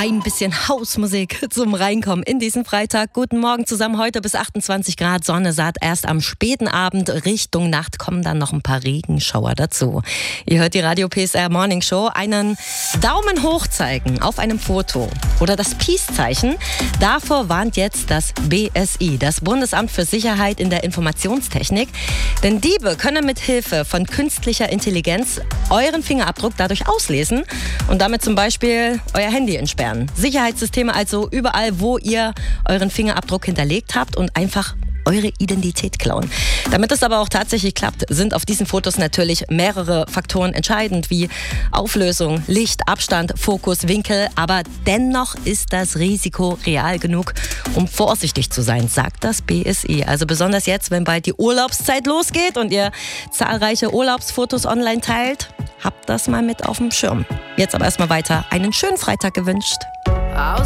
Ein bisschen Hausmusik zum Reinkommen in diesen Freitag. Guten Morgen zusammen, heute bis 28 Grad, Sonne saat. Erst am späten Abend Richtung Nacht kommen dann noch ein paar Regenschauer dazu. Ihr hört die Radio PSR Morning Show. Einen Daumen hoch zeigen auf einem Foto oder das Peace-Zeichen. Davor warnt jetzt das BSI, das Bundesamt für Sicherheit in der Informationstechnik. Denn Diebe können mit Hilfe von künstlicher Intelligenz euren Fingerabdruck dadurch auslesen und damit zum Beispiel euer Handy entsperren. Sicherheitssysteme also überall, wo ihr euren Fingerabdruck hinterlegt habt und einfach eure Identität klauen. Damit es aber auch tatsächlich klappt, sind auf diesen Fotos natürlich mehrere Faktoren entscheidend, wie Auflösung, Licht, Abstand, Fokus, Winkel. Aber dennoch ist das Risiko real genug, um vorsichtig zu sein, sagt das BSI. Also besonders jetzt, wenn bald die Urlaubszeit losgeht und ihr zahlreiche Urlaubsfotos online teilt, habt das mal mit auf dem Schirm. Jetzt aber erstmal weiter einen schönen Freitag gewünscht.